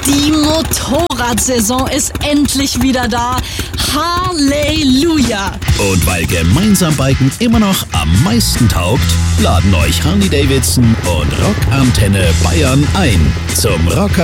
Die Motorradsaison ist endlich wieder da. Halleluja! Und weil gemeinsam Biken immer noch am meisten taugt, laden euch Harley-Davidson und Rockantenne Bayern ein zum Rocker